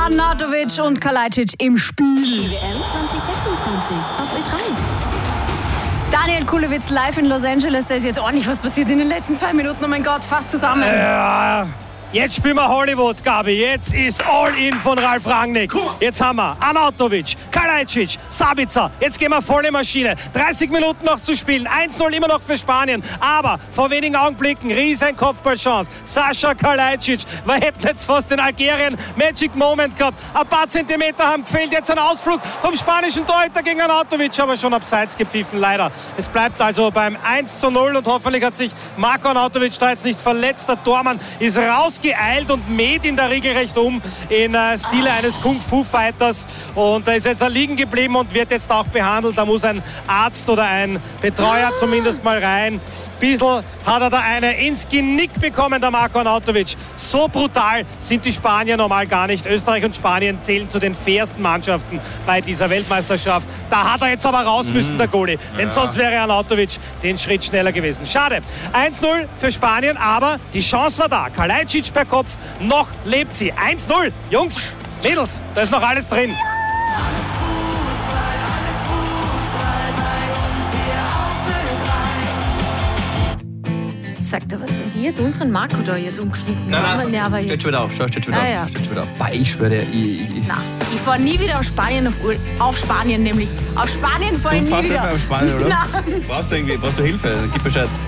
Arnautovic und Kalajdzic im Spiel. Die WM 2026 auf Ö3. Daniel Kulewitz live in Los Angeles. Da ist jetzt ordentlich was passiert in den letzten 2 Minuten. Oh mein Gott, fast zusammen. Ja. Jetzt spielen wir Hollywood, Gabi. Jetzt ist All-In von Ralf Rangnick. Jetzt haben wir Arnautovic, Kalajdzic, Sabitzer. Jetzt gehen wir volle Maschine. 30 Minuten noch zu spielen. 1-0 immer noch für Spanien. Aber vor wenigen Augenblicken riesen Kopfballchance. Sascha Kalajdzic. Wir hätten jetzt fast in Algerien Magic Moment gehabt. Ein paar Zentimeter haben gefehlt. Jetzt ein Ausflug vom spanischen Torhüter gegen Arnautovic. Aber schon abseits gepfiffen, leider. Es bleibt also beim 1-0 und hoffentlich hat sich Marko Arnautovic da jetzt nicht verletzt. Der Tormann ist rausgeeilt und mäht ihn da regelrecht um in Stile eines Kung-Fu-Fighters. Und da ist jetzt liegen geblieben und wird jetzt auch behandelt. Da muss ein Arzt oder ein Betreuer zumindest mal rein. Bissl hat er da eine ins Genick bekommen, der Marko Arnautovic. So brutal sind die Spanier normal gar nicht. Österreich und Spanien zählen zu den fairsten Mannschaften bei dieser Weltmeisterschaft. Da hat er jetzt aber raus müssen, der Goalie. Denn sonst wäre Arnautovic den Schritt schneller gewesen. Schade. 1-0 für Spanien, aber die Chance war da. Kalajdzic per Kopf, noch lebt sie. 1-0. Jungs, Mädels, da ist noch alles drin. Alles Fußball bei uns hier auf Ö3. Sagt er was, wenn die jetzt unseren Marco da jetzt umgeschnitten haben? Nein, Ja, aber steht jetzt. schon wieder auf. Steht schon wieder Ah, ja. auf. Steht schon wieder auf. Weil ich schwöre, Ich fahre nie wieder auf Spanien nämlich. Auf Spanien fahre ich Du nie fährst nicht wieder. mehr auf Spanien, oder? Nein. Brauchst du Hilfe? Gib Bescheid.